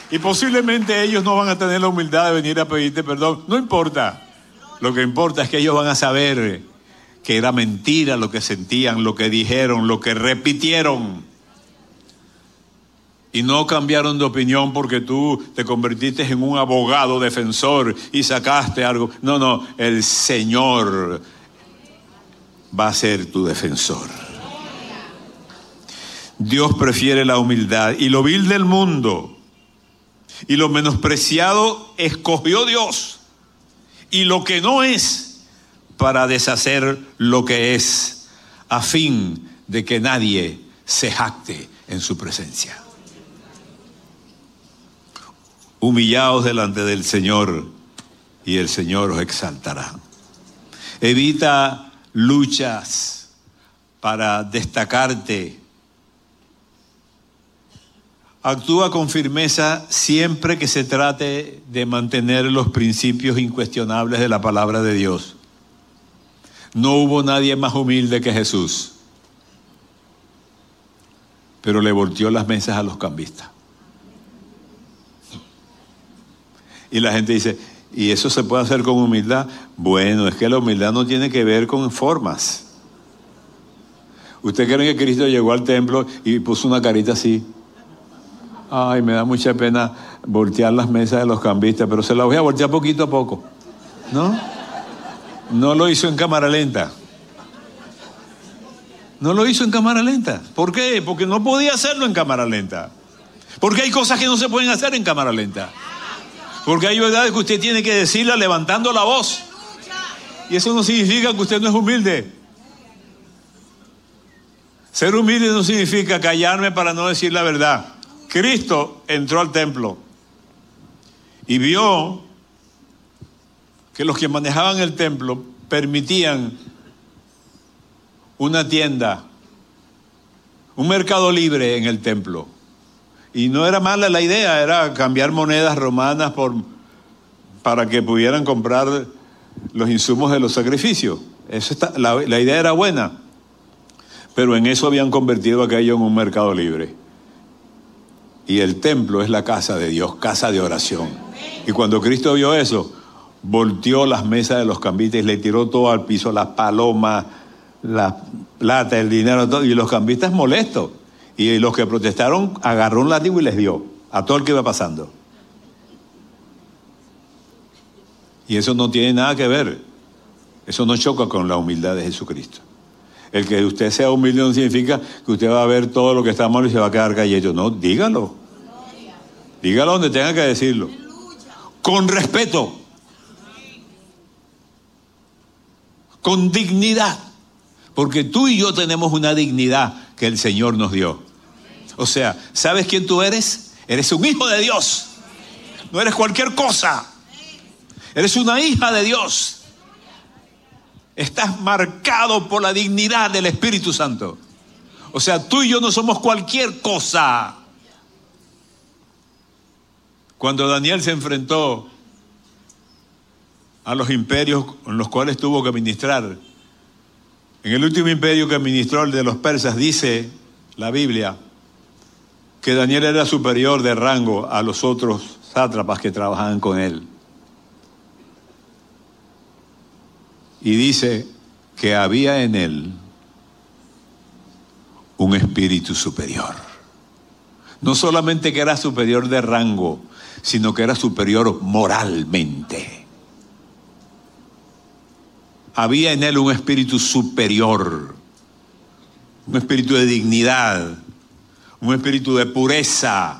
Y posiblemente ellos no van a tener la humildad de venir a pedirte perdón. No importa. Lo que importa es que ellos van a saber que era mentira lo que sentían, lo que dijeron, lo que repitieron. Y no cambiaron de opinión porque tú te convertiste en un abogado defensor y sacaste algo. No, el Señor va a ser tu defensor. Dios prefiere la humildad y lo vil del mundo y lo menospreciado escogió Dios y lo que no es para deshacer lo que es, a fin de que nadie se jacte en su presencia. Humillaos delante del Señor y el Señor os exaltará. Evita luchas para destacarte. Actúa con firmeza siempre que se trate de mantener los principios incuestionables de la palabra de Dios. No hubo nadie más humilde que Jesús, pero le volteó las mesas a los cambistas. Y la gente dice, ¿y eso se puede hacer con humildad? Bueno, es que la humildad no tiene que ver con formas. ¿Usted cree que Cristo llegó al templo y puso una carita así? Ay, me da mucha pena voltear las mesas de los cambistas, pero se las voy a voltear poquito a poco. No lo hizo en cámara lenta. No lo hizo en cámara lenta. ¿Por qué? Porque no podía hacerlo en cámara lenta. Porque hay cosas que no se pueden hacer en cámara lenta. Porque hay verdades que usted tiene que decirla levantando la voz. Y eso no significa que usted no es humilde. Ser humilde no significa callarme para no decir la verdad. Cristo entró al templo y vio que los que manejaban el templo permitían una tienda, un mercado libre en el templo. Y no era mala la idea, era cambiar monedas romanas para que pudieran comprar los insumos de los sacrificios. La idea era buena, pero en eso habían convertido aquello en un mercado libre. Y el templo es la casa de Dios, casa de oración. Y cuando Cristo vio eso, volteó las mesas de los cambistas y le tiró todo al piso, las palomas, la plata, el dinero, todo. Y los cambistas molestos. Y los que protestaron, agarró un látigo y les dio a todo el que iba pasando. Y eso no tiene nada que ver. Eso no choca con la humildad de Jesucristo. El que usted sea humilde no significa que usted va a ver todo lo que está mal y se va a quedar callado. No, dígalo. Dígalo donde tenga que decirlo. Con respeto. Con dignidad. Porque tú y yo tenemos una dignidad que el Señor nos dio. O sea, ¿sabes quién tú eres? Eres un hijo de Dios. No eres cualquier cosa. Eres una hija de Dios. Estás marcado por la dignidad del Espíritu Santo. O sea, tú y yo no somos cualquier cosa. Cuando Daniel se enfrentó a los imperios en los cuales tuvo que ministrar, en el último imperio que administró, el de los persas, dice la Biblia que Daniel era superior de rango a los otros sátrapas que trabajaban con él. Y dice que había en él un espíritu superior. No solamente que era superior de rango, sino que era superior moralmente. Había en él un espíritu superior, un espíritu de dignidad, un espíritu de pureza,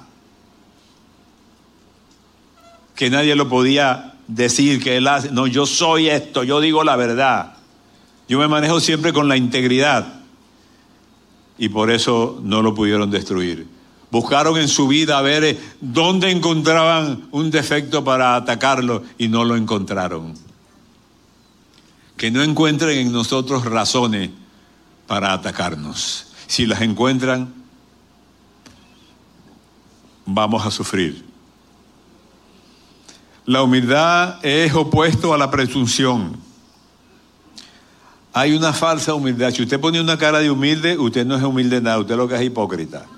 que nadie lo podía decir que él hace. No, yo soy esto, yo digo la verdad. Yo me manejo siempre con la integridad. Y por eso no lo pudieron destruir. Buscaron en su vida a ver dónde encontraban un defecto para atacarlo y no lo encontraron. Que no encuentren en nosotros razones para atacarnos. Si las encuentran, vamos a sufrir. La humildad es opuesto a la presunción. Hay una falsa humildad. Si usted pone una cara de humilde, usted no es humilde nada, usted lo que es hipócrita.